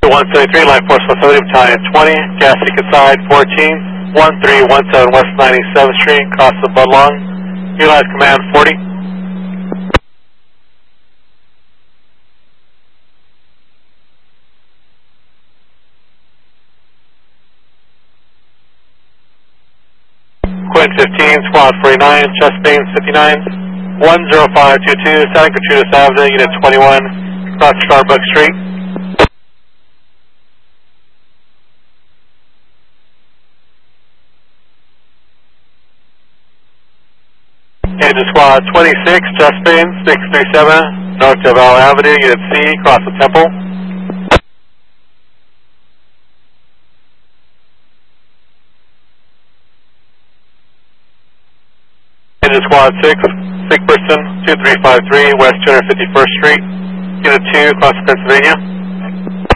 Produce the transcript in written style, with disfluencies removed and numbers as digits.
to 173, line force 170, battalion 20, gas seek side 14, 1317 West 97th Street, cross the Budlong. Utilize command 40. Quinn 15, squad 49, chest bane 59, 10522, Santa Gertrudis Avenue, unit 21, cross Starbuck Street. Engine squad 26, chest bane 637, North Deval Avenue, unit C, cross the Temple. Engine squad 6, sick person 2353, West 251st Street, unit 2, cross Pennsylvania.